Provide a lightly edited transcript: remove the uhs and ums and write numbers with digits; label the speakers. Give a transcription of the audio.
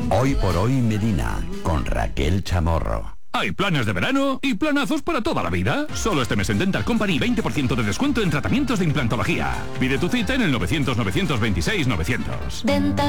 Speaker 1: Hoy por hoy Medina, con Raquel Chamorro.
Speaker 2: Hay planes de verano y planazos para toda la vida. Solo este mes en Dental Company 20% de descuento en tratamientos de implantología. Pide tu cita en el 900 926 900.
Speaker 3: Dental